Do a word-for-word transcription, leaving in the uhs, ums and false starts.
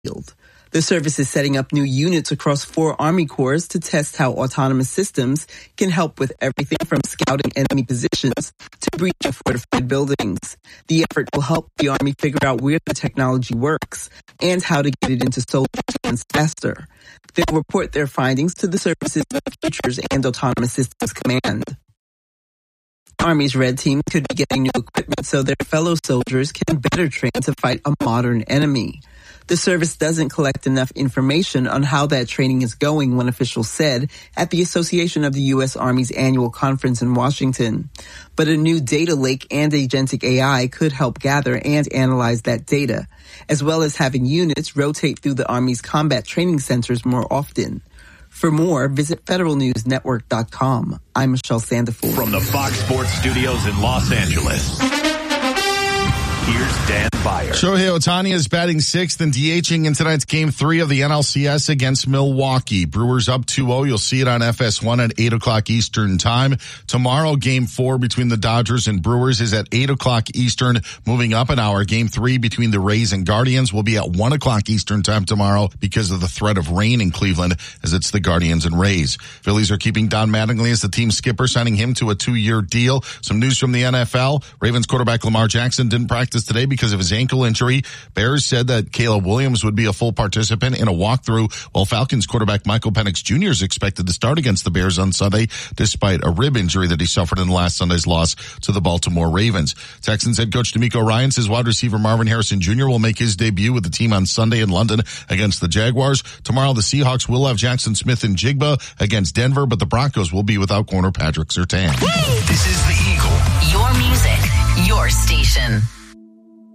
field. The service is setting up new units across four Army corps to test how autonomous systems can help with everything from scouting enemy positions to breaching fortified buildings. The effort will help the Army figure out where the technology works and how to get it into soldiers' hands faster. They'll report their findings to the Services Futures and Autonomous Systems Command. Army's Red Team could be getting new equipment so their fellow soldiers can better train to fight a modern enemy. The service doesn't collect enough information on how that training is going, one official said at the Association of the U S Army's annual conference in Washington. But a new data lake and agentic A I could help gather and analyze that data, as well as having units rotate through the Army's combat training centers more often. For more, visit federal news network dot com. I'm Michelle Sandiford. From the Fox Sports Studios in Los Angeles, here's Dan Byer. Shohei Ohtani is batting sixth and DHing in tonight's game three of the N L C S against Milwaukee. Brewers up two oh. You'll see it on F S one at eight o'clock Eastern time. Tomorrow, game four between the Dodgers and Brewers is at eight o'clock Eastern, moving up an hour. Game three between the Rays and Guardians will be at one o'clock Eastern time tomorrow because of the threat of rain in Cleveland, as it's the Guardians and Rays. Phillies are keeping Don Mattingly as the team skipper, signing him to a two-year deal. Some news from the N F L. Ravens quarterback Lamar Jackson didn't practice today because of his ankle injury. Bears said that Caleb Williams would be a full participant in a walkthrough, while Falcons quarterback Michael Penix Junior is expected to start against the Bears on Sunday, despite a rib injury that he suffered in last Sunday's loss to the Baltimore Ravens. Texans head coach DeMeco Ryans says wide receiver Marvin Harrison Junior will make his debut with the team on Sunday in London against the Jaguars. Tomorrow, the Seahawks will have Jackson Smith and Jigba against Denver, but the Broncos will be without corner Patrick Surtain. This is the Eagle. Your music, your station.